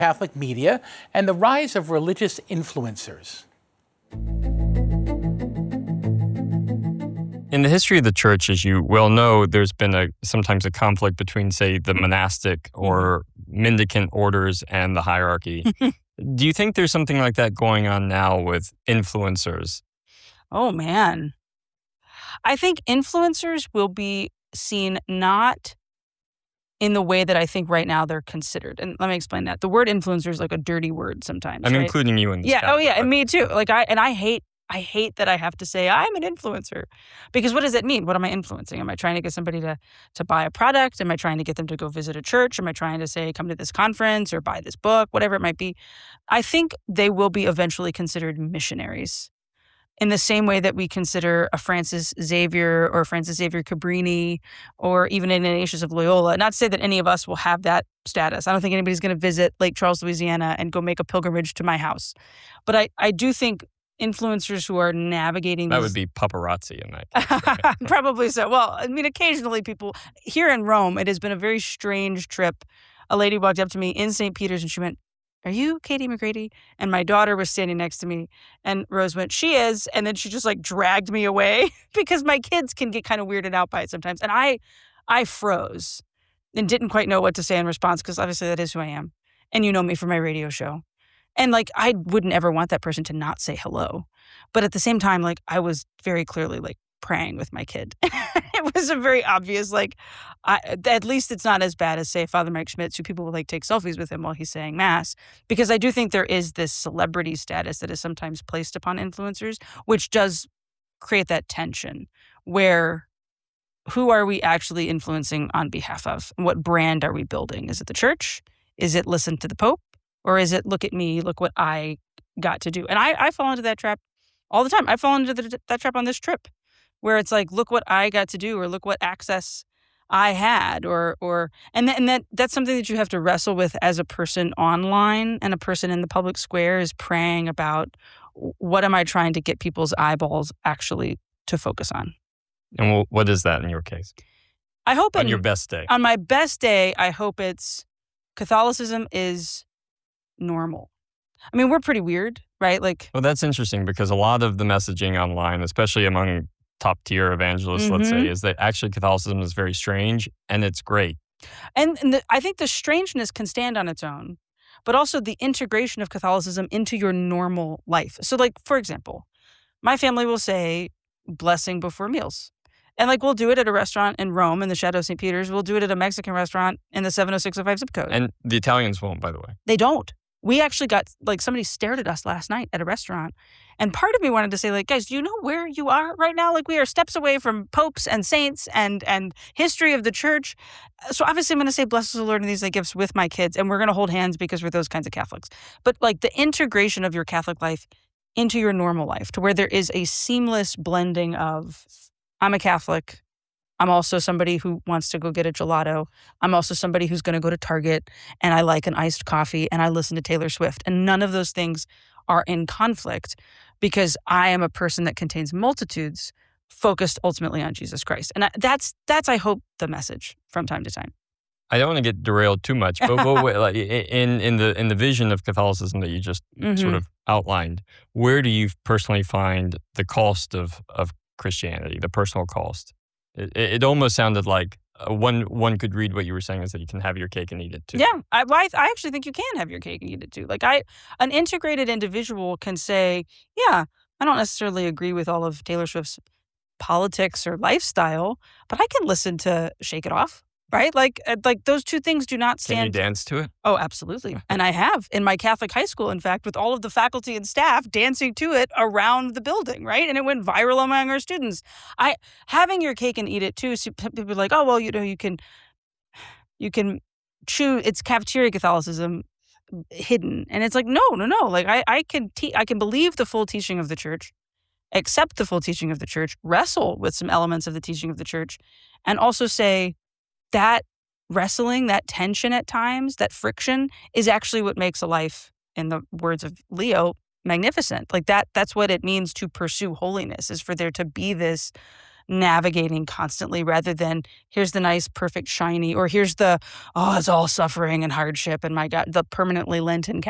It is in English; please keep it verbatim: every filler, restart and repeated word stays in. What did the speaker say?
Catholic media and the rise of religious influencers. In the history of the church, as you well know, there's been a sometimes a conflict between, say, the monastic or mendicant orders and the hierarchy. Do you think there's something like that going on now with influencers? Oh, man. I think influencers will be seen not in the way that I think right now they're considered. And let me explain that. The word influencer is like a dirty word sometimes. I'm right? including you in this. Yeah. category. Oh, yeah. And me too. Like I and I hate I hate that I have to say I'm an influencer, because what does that mean? What am I influencing? Am I trying to get somebody to to buy a product? Am I trying to get them to go visit a church? Am I trying to say come to this conference or buy this book? Whatever it might be. I think they will be eventually considered missionaries, in the same way that we consider a Francis Xavier or Francis Xavier Cabrini or even an Ignatius of Loyola. Not to say that any of us will have that status. I don't think anybody's going to visit Lake Charles, Louisiana and go make a pilgrimage to my house. But I, I do think influencers who are navigating That these... would be paparazzi in that case. Probably so. Well, I mean, occasionally people... Here in Rome, it has been a very strange trip. A lady walked up to me in Saint Peter's and she went, "Are you Katie McGrady?" And my daughter was standing next to me. And Rose went, "She is." And then she just like dragged me away because my kids can get kind of weirded out by it sometimes. And I I froze and didn't quite know what to say in response, because obviously that is who I am. And you know me from my radio show. And like, I wouldn't ever want that person to not say hello. But at the same time, like, I was very clearly like praying with my kid. It was a very obvious, like, I, at least it's not as bad as, say, Father Mike Schmitz, who people will like take selfies with him while he's saying mass. Because I do think there is this celebrity status that is sometimes placed upon influencers, which does create that tension where who are we actually influencing on behalf of? And what brand are we building? Is it the church? Is it listen to the Pope? Or is it look at me, look what I got to do? And I, I fall into that trap all the time. I fall into the, that trap on this trip, where it's like, look what I got to do, or look what access I had, or or and that, and that that's something that you have to wrestle with as a person online and a person in the public square, is praying about what am I trying to get people's eyeballs actually to focus on. And what is that in your case? I hope on in, your best day. On my best day, I hope it's Catholicism is normal. I mean, we're pretty weird, right? Like, well, that's interesting, because a lot of the messaging online, especially among top tier evangelists, mm-hmm. let's say, is that actually Catholicism is very strange and it's great. And, and the, I think the strangeness can stand on its own, but also the integration of Catholicism into your normal life. So, like, for example, my family will say blessing before meals. And like, we'll do it at a restaurant in Rome in the Shadow of Saint Peter's. We'll do it at a Mexican restaurant in the seven oh six oh five zip code. And the Italians won't, by the way. They don't. We actually got, like, somebody stared at us last night at a restaurant. And part of me wanted to say, like, guys, do you know where you are right now? Like, we are steps away from popes and saints and and history of the church. So obviously I'm going to say, bless the Lord in these gifts with my kids. And we're going to hold hands because we're those kinds of Catholics. But like the integration of your Catholic life into your normal life, to where there is a seamless blending of, I'm a Catholic, I'm also somebody who wants to go get a gelato. I'm also somebody who's going to go to Target, and I like an iced coffee, and I listen to Taylor Swift. And none of those things are in conflict, because I am a person that contains multitudes focused ultimately on Jesus Christ. And that's, that's I hope, the message from time to time. I don't want to get derailed too much, but what, like, in, in, the, in the vision of Catholicism that you just mm-hmm. sort of outlined, where do you personally find the cost of, of Christianity, the personal cost? It, it almost sounded like uh, one one could read what you were saying is that you can have your cake and eat it too. Yeah, I, I actually think you can have your cake and eat it too. Like I, an integrated individual can say, yeah, I don't necessarily agree with all of Taylor Swift's politics or lifestyle, but I can listen to Shake It Off, right? Like, like those two things do not stand. Can you dance to it? Oh, absolutely. And I have in my Catholic high school, in fact, with all of the faculty and staff dancing to it around the building, right? And it went viral among our students. I having your cake and eat it too. So people are like, oh, well, you know, you can, you can choose. It's cafeteria Catholicism hidden, and it's like, no, no, no. Like I, I can, te- I can believe the full teaching of the church, accept the full teaching of the church, wrestle with some elements of the teaching of the church, and also say, that wrestling, that tension at times, that friction is actually what makes a life, in the words of Leo, magnificent. Like that, that's what it means to pursue holiness, is for there to be this navigating constantly rather than here's the nice, perfect, shiny, or here's the, oh, it's all suffering and hardship and my God, the permanently Lenten